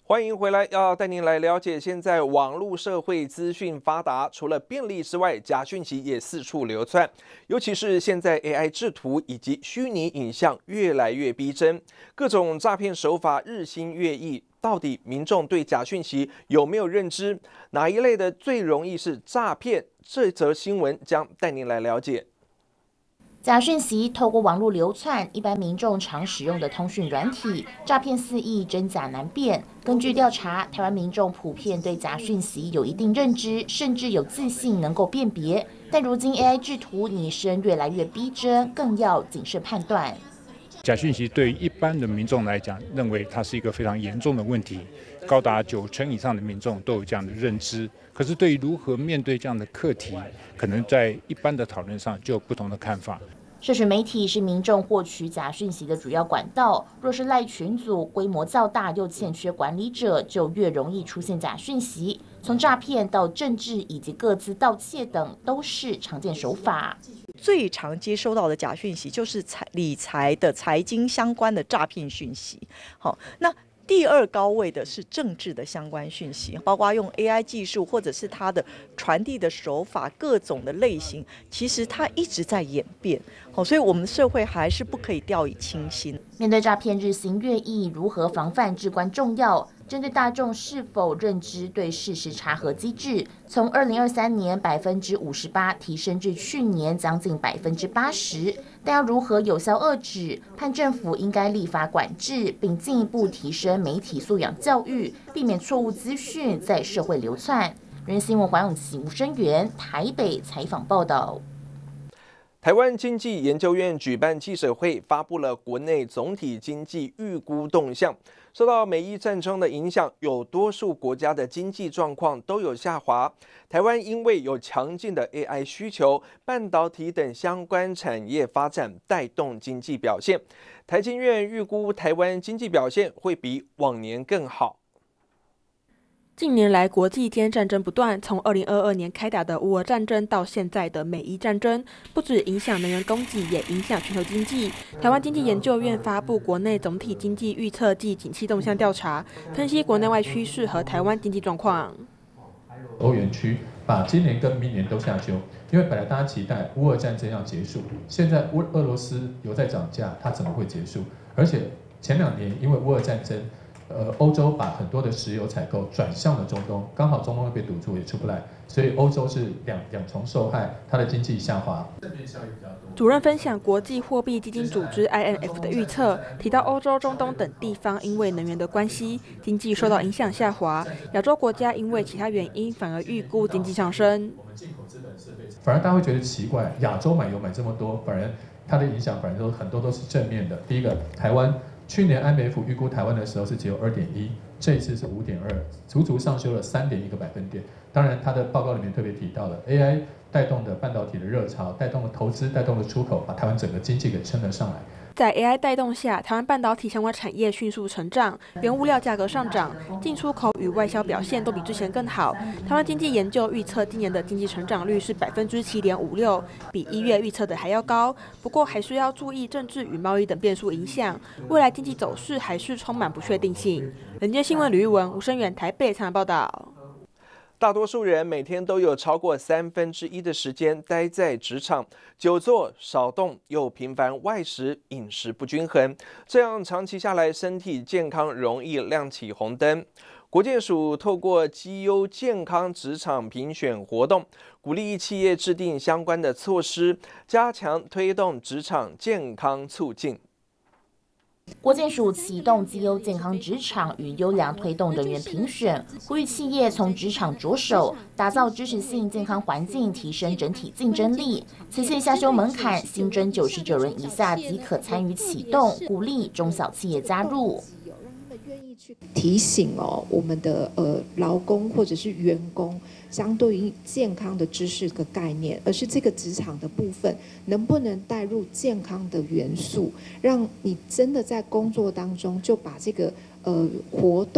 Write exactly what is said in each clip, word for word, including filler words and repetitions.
欢迎回来，要带您来了解现在网络社会资讯发达，除了便利之外，假讯息也四处流窜。尤其是现在 A I 制图以及虚拟影像越来越逼真，各种诈骗手法日新月异。到底民众对假讯息有没有认知？哪一类的最容易是诈骗？这则新闻将带您来了解。 假讯息透过网络流窜，一般民众常使用的通讯软体，诈骗肆意，真假难辨。根据调查，台湾民众普遍对假讯息有一定认知，甚至有自信能够辨别。但如今 A I 制图拟声越来越逼真，更要谨慎判断。 假讯息对于一般的民众来讲，认为它是一个非常严重的问题，高达九成以上的民众都有这样的认知。可是对于如何面对这样的课题，可能在一般的讨论上就有不同的看法。 社群媒体是民众获取假讯息的主要管道，若是赖群组规模较大又欠缺管理者，就越容易出现假讯息。从诈骗到政治以及个资盗窃等，都是常见手法。 最常接收到的假讯息就是财理财的财经相关的诈骗讯息。好，那第二高位的是政治的相关讯息，包括用 A I 技术或者是它的传递的手法，各种的类型，其实它一直在演变。好，所以我们社会还是不可以掉以轻心。 面对诈骗日新月异，如何防范至关重要。针对大众是否认知对事实查核机制，从二零二三年百分之五十八提升至去年将近百分之八十。但要如何有效遏止，盼政府应该立法管制，并进一步提升媒体素养教育，避免错误资讯在社会流窜。人新闻黄永琪、吴声源台北采访报道。 台湾经济研究院举办记者会，发布了国内总体经济预估动向。受到美伊战争的影响，有多数国家的经济状况都有下滑。台湾因为有强劲的 A I 需求、半导体等相关产业发展，带动经济表现。台经院预估台湾经济表现会比往年更好。 近年来，国际间战争不断，从二零二二年开打的乌俄战争到现在的美伊战争，不止影响能源供给，也影响全球经济。台湾经济研究院发布国内总体经济预测暨景气动向调查，分析国内外趋势和台湾经济状况。 欧元区把今年跟明年都下修，因为本来大家期待乌俄战争要结束，现在乌俄罗斯油在涨价，它怎么会结束？而且前两年因为乌俄战争。呃，欧洲把很多的石油采购转向了中东，刚好中东被堵住，也出不来，所以欧洲是两两重受害，它的经济下滑。 主任分享国际货币基金组织 I M F 的预测，提到欧洲、中东等地方因为能源的关系，经济受到影响下滑；亚洲国家因为其他原因，反而预估经济上升。 反而大家会觉得奇怪，亚洲买油买这么多，反而它的影响反而都很多都是正面的。第一个，台湾。去年 I M F 预估台湾的时候是只有 二点一， 这一次是 五点二， 足足上修了 三点一 个百分点。当然，它的报告里面特别提到了 A I 带动的半导体的热潮，带动了投资，带动了出口，把台湾整个经济给撑了上来。 在 A I 带动下，台湾半导体相关产业迅速成长，原物料价格上涨，进出口与外销表现都比之前更好。台湾经济研究预测今年的经济成长率是百分之七点五六，比一月预测的还要高。不过还需要注意政治与贸易等变数影响，未来经济走势还是充满不确定性。人间新闻吕玉文、吴声远台北采访报道。 大多数人每天都有超过三分之一的时间待在职场，久坐少动，又频繁外食，饮食不均衡，这样长期下来，身体健康容易亮起红灯。国健署透过绩优健康职场评选活动，鼓励企业制定相关的措施，加强推动职场健康促进。 国健署启动绩优健康职场与优良推动人员评选，呼吁企业从职场着手，打造支持性健康环境，提升整体竞争力。此次下修门槛，新增九十九人以下即可参与启动，鼓励中小企业加入。 提醒哦，我们的呃劳工或者是员工，相对于健康的知识的概念，而是这个职场的部分能不能带入健康的元素，让你真的在工作当中就把这个呃活动。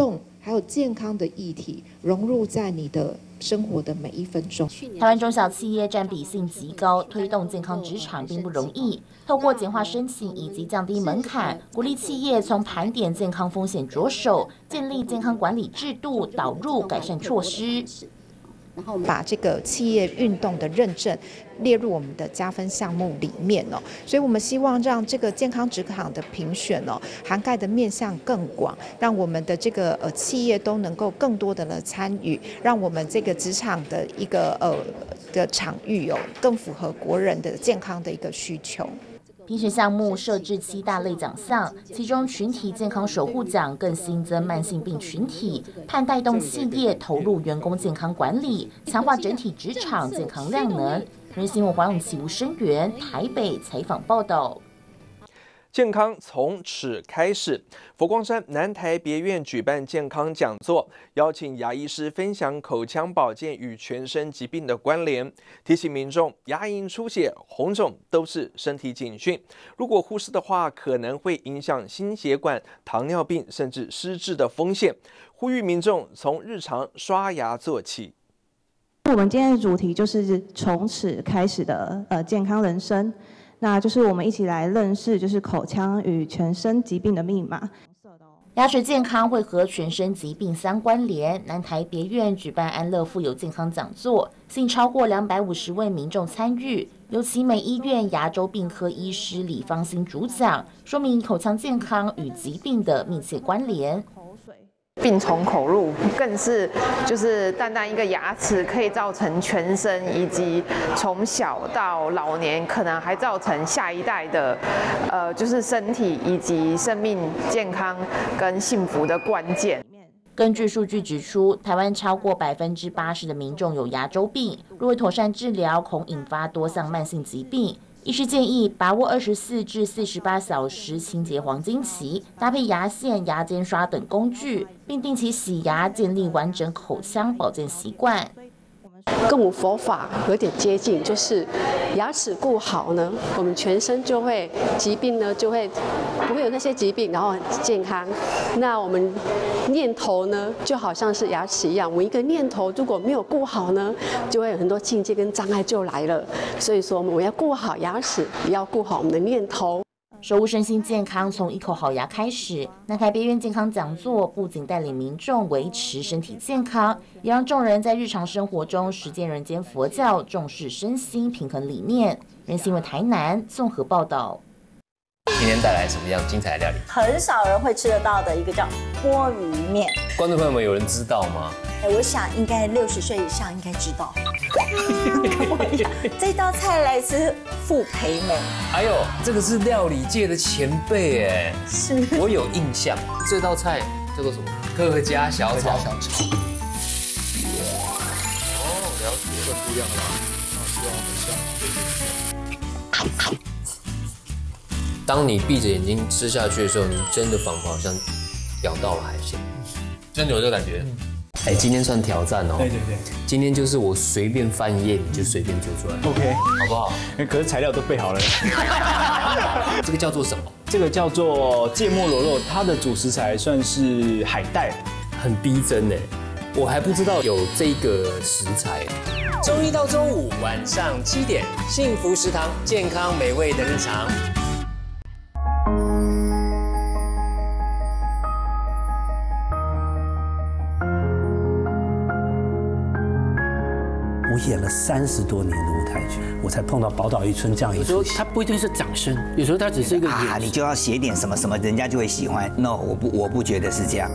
还有健康的议题融入在你的生活的每一分钟。 台湾中小企业占比性极高，推动健康职场并不容易。透过简化申请以及降低门槛，鼓励企业从盘点健康风险着手，建立健康管理制度，导入改善措施。 然后把这个企业运动的认证列入我们的加分项目里面哦，所以我们希望让这个健康职场的评选哦，涵盖的面向更广，让我们的这个呃企业都能够更多的来参与，让我们这个职场的一个呃的场域哦，更符合国人的健康的一个需求。 评选项目设置七大类奖项，其中群体健康守护奖更新增慢性病群体，盼带动企业投入员工健康管理，强化整体职场健康量能。人新闻黄永琪、吴声源台北采访报道。 健康从齿开始，佛光山南台别院举办健康讲座，邀请牙医师分享口腔保健与全身疾病的关联，提醒民众牙龈出血、红肿都是身体警讯，如果忽视的话，可能会影响心血管、糖尿病甚至失智的风险。呼吁民众从日常刷牙做起。 我们今天的主题就是从齿开始的呃健康人生。那就是我们一起来认识，就是口腔与全身疾病的密码。 牙齿健康会和全身疾病相关联。南台别院举办安乐富有健康讲座，吸引超过两百五十位民众参与，由奇美医院牙周病科医师李芳欣主讲，说明口腔健康与疾病的密切关联。 病从口入，更是就是单单一个牙齿可以造成全身，以及从小到老年，可能还造成下一代的，呃，就是身体以及生命健康跟幸福的关键。 根据数据指出，台湾超过百分之八十的民众有牙周病，若未妥善治疗，恐引发多项慢性疾病。医师建议把握二十四至四十八小时清洁黄金期，搭配牙线、牙尖刷等工具，并定期洗牙，建立完整口腔保健习惯。 跟我们佛法有点接近，就是牙齿顾好呢，我们全身就会疾病呢就会不会有那些疾病，然后很健康。那我们念头呢，就好像是牙齿一样，我们一个念头如果没有顾好呢，就会有很多境界跟障碍就来了。所以说，我们要顾好牙齿，也要顾好我们的念头。 守护身心健康，从一口好牙开始。南台别院健康讲座不仅带领民众维持身体健康，也让众人在日常生活中实践人间佛教重视身心平衡理念。人新闻台南综合报道。 今天带来什么样精彩的料理？ 很少人会吃得到的一个叫钵鱼面。 观众朋友们，有人知道吗？ 哎，我想应该六十岁以上应该知道。这道菜来自傅培梅。 哎呦，这个是料理界的前辈哎， 是我有印象。这道菜叫做什么？客家小炒。客家小炒。哦，了解，这不一样了。那希望很像。当你闭着眼睛吃下去的时候，你真的仿佛好像咬到了海鲜，真的有这个感觉。哎，今天算挑战哦。 对对对， 今天就是我随便翻一页，你就随便揪出来。 OK， 好不好？ 可是材料都备好了。 这个叫做什么？ 这个叫做芥末螺肉，它的主食材算是海带， 很逼真哎。我还不知道有这个食材。周一到周五晚上七点，幸福食堂，健康美味的日常。 我演了三十多年的舞台剧，我才碰到宝岛一村这样一出戏。 有时候它不一定是掌声，有时候它只是一个啊，你就要写点什么什么，人家就会喜欢。No， 我不，我不觉得是这样。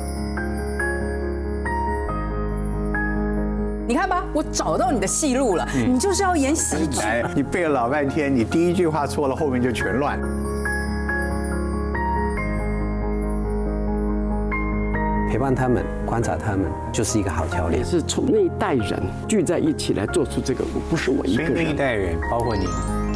你看吧，我找到你的戏路了，嗯、你就是要演喜剧。 来，你背了老半天，你第一句话错了，后面就全乱。 陪伴他们，观察他们，就是一个好教练。 也是从那一代人聚在一起来做出这个，不是我一个人。 那一代人，包括你。